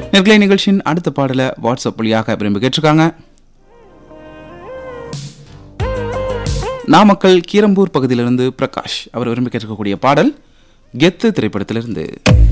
நேர்களை நிகழ்ச்சியின் அடுத்த பாடலை வாட்ஸ்அப் வழியாக விரும்பி கேட்டிருக்காங்க. நாமக்கல் கீரம்பூர் பகுதியிலிருந்து பிரகாஷ் அவர் விரும்பி கேட்கக்கூடிய பாடல் கெத்து திரைப்படத்திலிருந்து.